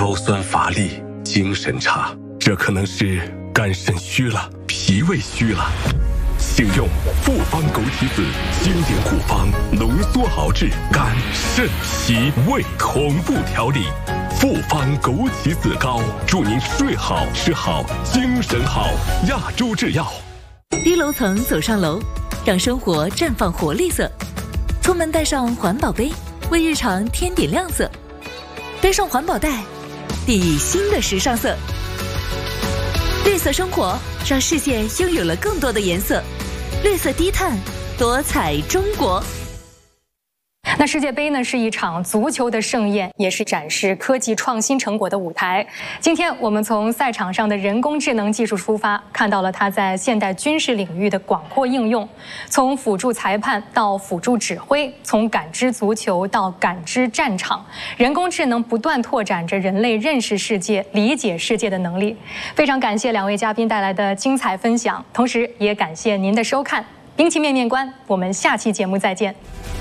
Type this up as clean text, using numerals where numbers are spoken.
腰酸乏力、精神差，这可能是肝肾虚了、脾胃虚了。请用复方枸杞子经典古方浓缩熬制肝、肾、脾、胃同步调理。复方枸杞子膏，祝您睡好、吃好、精神好。亚洲制药。 低楼层走上楼，让生活绽放活力色。出门带上环保杯，为日常添点亮色。背上环保袋，砥砺新的时尚色。绿色生活，让世界拥有了更多的颜色。绿色低碳，多彩中国。 那世界杯呢，是一场足球的盛宴，也是展示科技创新成果的舞台。今天我们从赛场上的人工智能技术出发，看到了它在现代军事领域的广阔应用，从辅助裁判到辅助指挥，从感知足球到感知战场，人工智能不断拓展着人类认识世界、理解世界的能力。非常感谢两位嘉宾带来的精彩分享，同时也感谢您的收看。兵器面面观，我们下期节目再见。